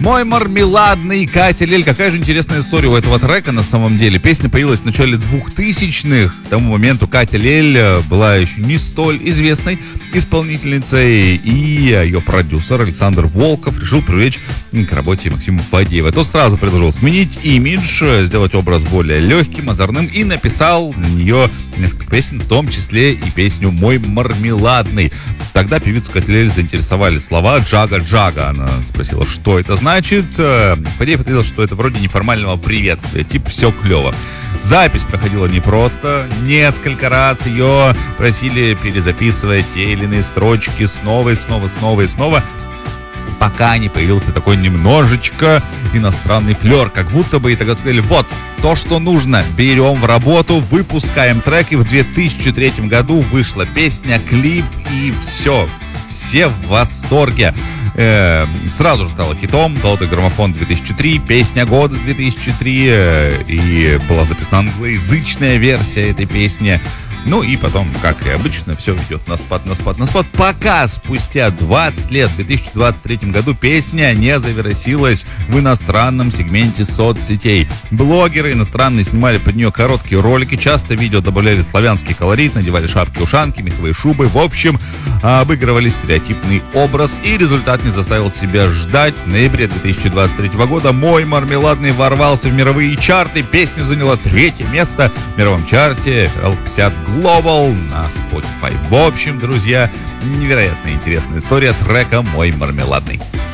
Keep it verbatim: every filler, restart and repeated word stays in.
Мой мармеладный, Катя Лель. Какая же интересная история у этого трека на самом деле. Песня появилась в начале двухтысячных. К тому моменту Катя Лель была еще не столь известной исполнительницей. И ее продюсер Александр Волков решил привлечь к работе Максима Фадеева. Тот сразу предложил сменить имидж, сделать образ более легким, озорным. И написал на нее несколько песен, в том числе и песню «Мой мармеладный». Тогда певицу Катю Лель заинтересовали слова «Джага-джага». Она спросила, что это значит. Фадеев ответил, что это вроде неформального приветствия, типа «все клево». Запись проходила непросто. Несколько раз ее просили перезаписывать те или иные строчки снова и снова, снова и снова, пока не появился такой немножечко иностранный флер. Как будто бы и тогда сказали: вот, то, что нужно, берем в работу, выпускаем трек. И в две тысячи третьем году вышла песня, клип, и все, все в восторге. Э, сразу же стала хитом. Золотой граммофон две тысячи три, песня года две тысячи три, э, и была записана англоязычная версия этой песни. Ну и потом, как и обычно, все идет на спад, на спад, на спад, пока спустя двадцать лет, в две тысячи двадцать третьем году, песня не завирусилась в иностранном сегменте соцсетей. Блогеры иностранные снимали под нее короткие ролики, часто видео добавляли славянский колорит, надевали шапки-ушанки, меховые шубы. В общем, обыгрывали стереотипный образ, и результат не заставил себя ждать. В ноябре две тысячи двадцать третьего года «Мой мармеладный» ворвался в мировые чарты. Песня заняла третье место в мировом чарте эл пятьдесят Global на Spotify. В общем, друзья, невероятно интересная история трека «Мой мармеладный».